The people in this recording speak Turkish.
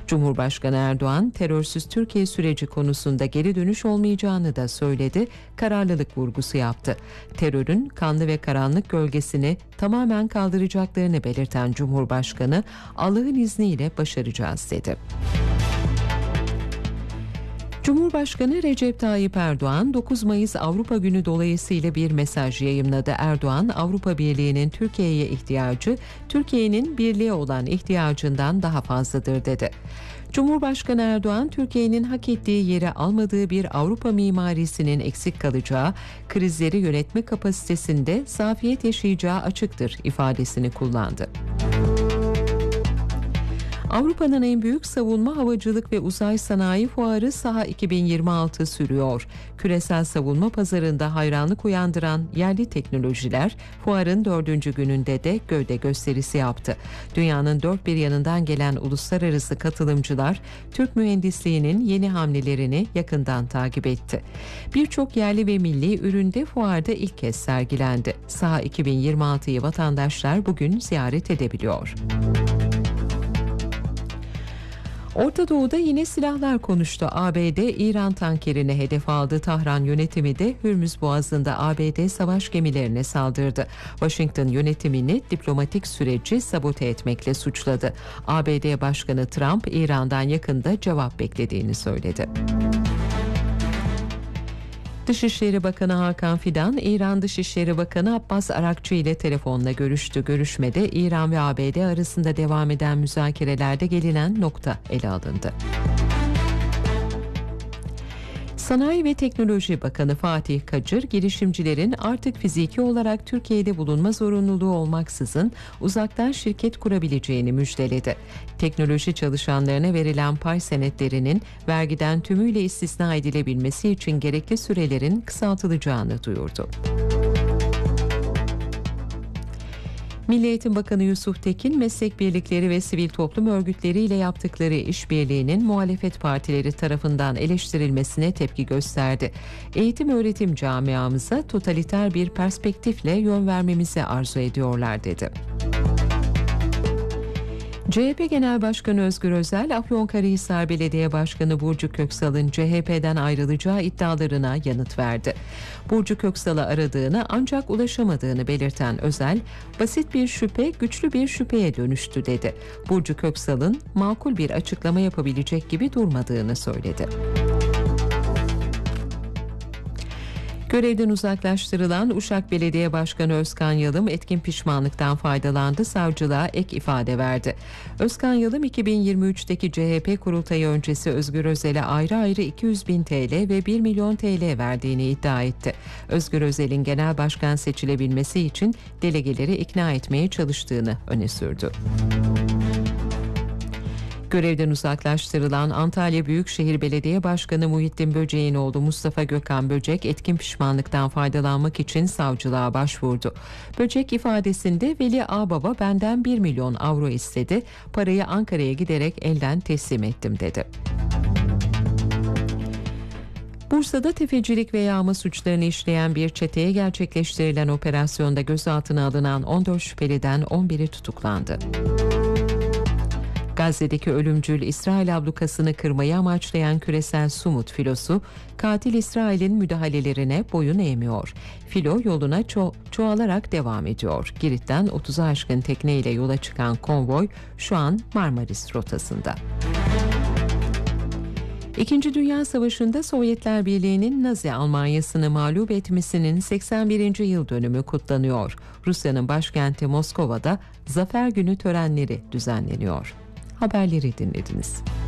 Cumhurbaşkanı Erdoğan, terörsüz Türkiye süreci konusunda geri dönüş olmayacağını da söyledi, kararlılık vurgusu yaptı. Terörün kanlı ve karanlık gölgesini tamamen kaldıracaklarını belirten Cumhurbaşkanı, Allah'ın izniyle başaracağız dedi. Cumhurbaşkanı Recep Tayyip Erdoğan 9 Mayıs Avrupa Günü dolayısıyla bir mesaj yayımladı. Erdoğan, Avrupa Birliği'nin Türkiye'ye ihtiyacı, Türkiye'nin birliğe olan ihtiyacından daha fazladır dedi. Cumhurbaşkanı Erdoğan, Türkiye'nin hak ettiği yeri almadığı bir Avrupa mimarisinin eksik kalacağı, krizleri yönetme kapasitesinde zafiyet yaşayacağı açıktır ifadesini kullandı. Avrupa'nın en büyük savunma, havacılık ve uzay sanayi fuarı Saha 2026 sürüyor. Küresel savunma pazarında hayranlık uyandıran yerli teknolojiler fuarın 4. gününde de gövde gösterisi yaptı. Dünyanın dört bir yanından gelen uluslararası katılımcılar Türk mühendisliğinin yeni hamlelerini yakından takip etti. Birçok yerli ve milli ürün de fuarda ilk kez sergilendi. Saha 2026'yı vatandaşlar bugün ziyaret edebiliyor. Orta Doğu'da yine silahlar konuştu. ABD, İran tankerini hedef aldı. Tahran yönetimi de Hürmüz Boğazı'nda ABD savaş gemilerine saldırdı. Washington yönetimini diplomatik süreci sabote etmekle suçladı. ABD Başkanı Trump, İran'dan yakında cevap beklediğini söyledi. Dışişleri Bakanı Hakan Fidan, İran Dışişleri Bakanı Abbas Arakçı ile telefonla görüştü. Görüşmede İran ve ABD arasında devam eden müzakerelerde gelinen nokta ele alındı. Sanayi ve Teknoloji Bakanı Fatih Kacır, girişimcilerin artık fiziki olarak Türkiye'de bulunma zorunluluğu olmaksızın uzaktan şirket kurabileceğini müjdeledi. Teknoloji çalışanlarına verilen pay senetlerinin vergiden tümüyle istisna edilebilmesi için gerekli sürelerin kısaltılacağını duyurdu. Milli Eğitim Bakanı Yusuf Tekin, meslek birlikleri ve sivil toplum örgütleriyle yaptıkları işbirliğinin muhalefet partileri tarafından eleştirilmesine tepki gösterdi. Eğitim öğretim camiamıza totaliter bir perspektifle yön vermemizi arzu ediyorlar dedi. CHP Genel Başkanı Özgür Özel, Afyonkarahisar Belediye Başkanı Burcu Köksal'ın CHP'den ayrılacağı iddialarına yanıt verdi. Burcu Köksal'ı aradığını ancak ulaşamadığını belirten Özel, basit bir şüphe güçlü bir şüpheye dönüştü dedi. Burcu Köksal'ın makul bir açıklama yapabilecek gibi durmadığını söyledi. Görevden uzaklaştırılan Uşak Belediye Başkanı Özkan Yalım etkin pişmanlıktan faydalandı, savcılığa ek ifade verdi. Özkan Yalım 2023'teki CHP kurultayı öncesi Özgür Özel'e ayrı ayrı 200.000 TL ve 1 milyon TL verdiğini iddia etti. Özgür Özel'in genel başkan seçilebilmesi için delegeleri ikna etmeye çalıştığını öne sürdü. Görevden uzaklaştırılan Antalya Büyükşehir Belediye Başkanı Muhittin Böcek'in oğlu Mustafa Gökhan Böcek etkin pişmanlıktan faydalanmak için savcılığa başvurdu. Böcek ifadesinde Veli Ağbaba benden 1 milyon avro istedi, parayı Ankara'ya giderek elden teslim ettim dedi. Bursa'da tefecilik ve yağma suçlarını işleyen bir çeteye gerçekleştirilen operasyonda gözaltına alınan 14 şüpheliden 11'i tutuklandı. Gazze'deki ölümcül İsrail ablukasını kırmayı amaçlayan küresel Sumut filosu, katil İsrail'in müdahalelerine boyun eğmiyor. Filo yoluna çoğalarak devam ediyor. Girit'ten 30'a aşkın tekneyle yola çıkan konvoy şu an Marmaris rotasında. İkinci Dünya Savaşı'nda Sovyetler Birliği'nin Nazi Almanyası'nı mağlup etmesinin 81. yıl dönümü kutlanıyor. Rusya'nın başkenti Moskova'da Zafer Günü törenleri düzenleniyor. Haberleri dinlediniz.